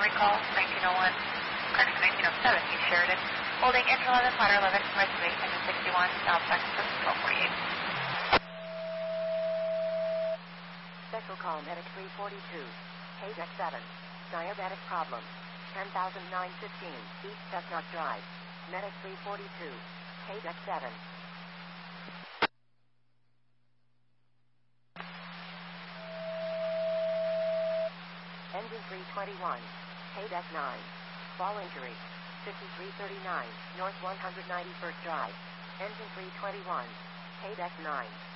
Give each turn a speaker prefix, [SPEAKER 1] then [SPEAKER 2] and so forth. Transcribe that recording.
[SPEAKER 1] recall, 1901, correction, 1907, East Sheridan. Holding Inter 11, Potter 11, commercial base, engine 61, South Texas, 1248.
[SPEAKER 2] Special call, medic 342, Haydeck 7, diabetic problem, 10,915, East Chestnut Drive, medic 342, Haydeck 7. Engine 321, Haydeck 9, fall injury, 5339, North 191st Drive, engine 321, Haydeck 9.